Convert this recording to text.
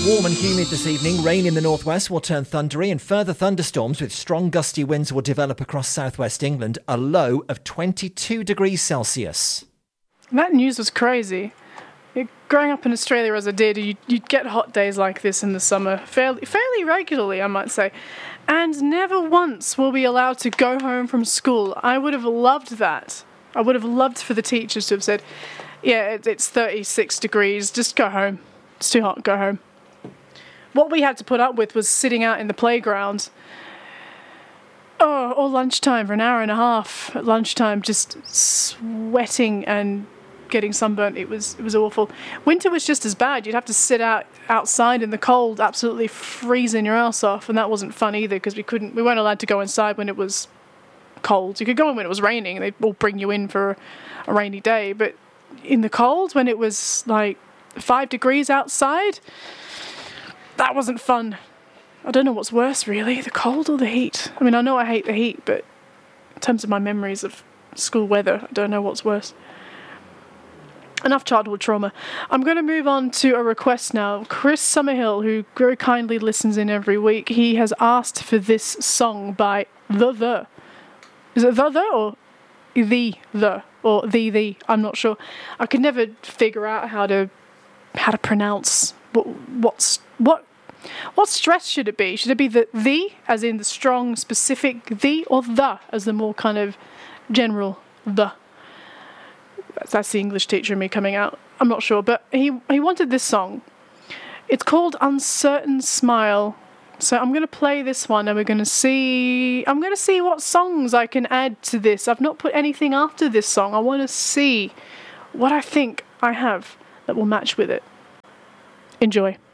Warm and humid this evening. Rain in the northwest will turn thundery and further thunderstorms with strong gusty winds will develop across southwest England. A low of 22 degrees Celsius. That news was crazy. Growing up in Australia as I did, you'd get hot days like this in the summer fairly regularly, I might say. And never once were we allowed to go home from school. I would have loved that. I would have loved for the teachers to have said, yeah, it's 36 degrees, just go home. It's too hot, go home. What we had to put up with was sitting out in the playground or lunchtime for an hour and a half at lunchtime, just sweating and getting sunburnt. It was awful. Winter was just as bad. You'd have to sit outside in the cold, absolutely freezing your ass off, and that wasn't fun either because we weren't allowed to go inside when it was cold. You could go in when it was raining. They'd all bring you in for a rainy day, but in the cold when it was like 5 degrees outside, that wasn't fun. I don't know what's worse, really, the cold or the heat. I mean, I know I hate the heat, but in terms of my memories of school weather, I don't know what's worse. Enough childhood trauma. I'm going to move on to a request now. Chris Summerhill, who very kindly listens in every week, he has asked for this song by The. Is it The or The? Or The? I'm not sure. I could never figure out how to pronounce what stress should it be? Should it be the as in the strong specific the, or the as the more kind of general the? That's the English teacher in me coming out. I'm not sure, but he wanted this song. It's called Uncertain Smile. So I'm going to play this one and I'm going to see what songs I can add to this. I've not put anything after this song. I want to see what I think I have that will match with it. Enjoy.